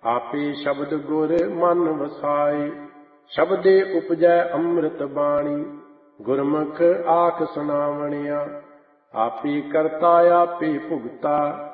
ਆਪੇ ਸ਼ਬਦ ਗੁਰ ਮਨ ਵਸਾਏ। ਸ਼ਬਦੇ ਉਪਜੈ ਅੰਮ੍ਰਿਤ ਬਾਣੀ, ਗੁਰਮੁਖ ਆਖ ਸੁਣਾਵਣਿਆ। ਆਪੇ ਕਰਤਾ ਆਪੇ ਭੁਗਤਾ,